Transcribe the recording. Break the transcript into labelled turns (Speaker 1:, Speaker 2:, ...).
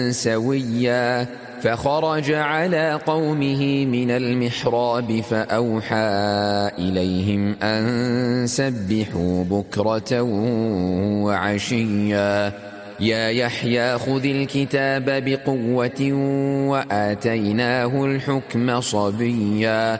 Speaker 1: سويا فخرج على قومه من المحراب فأوحى إليهم أن سبحوا بكرة وعشيا يا يحيى خذ الكتاب بقوة وآتيناه الحكم صبيا